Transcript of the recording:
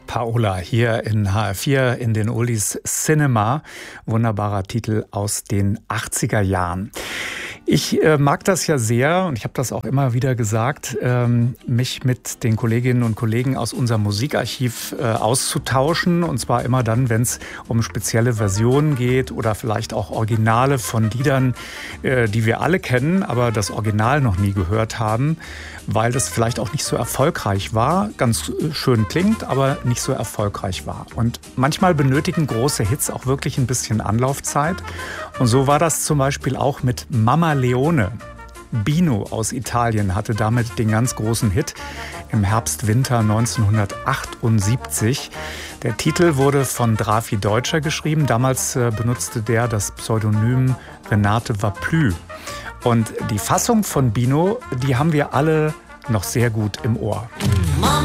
Paola hier in HR4 in den Oldies Cinema. Wunderbarer Titel aus den 80er Jahren. Ich mag das ja sehr und ich habe das auch immer wieder gesagt, mich mit den Kolleginnen und Kollegen aus unserem Musikarchiv auszutauschen. Und zwar immer dann, wenn es um spezielle Versionen geht oder vielleicht auch Originale von Liedern, die wir alle kennen, aber das Original noch nie gehört haben, weil das vielleicht auch nicht so erfolgreich war. Ganz schön klingt, aber nicht so erfolgreich war. Und manchmal benötigen große Hits auch wirklich ein bisschen Anlaufzeit. Und so war das zum Beispiel auch mit Mama Leone. Bino aus Italien hatte damit den ganz großen Hit im Herbst-Winter 1978. Der Titel wurde von Drafi Deutscher geschrieben. Damals benutzte der das Pseudonym Renate Vaplü. Und die Fassung von Bino, die haben wir alle noch sehr gut im Ohr. Mama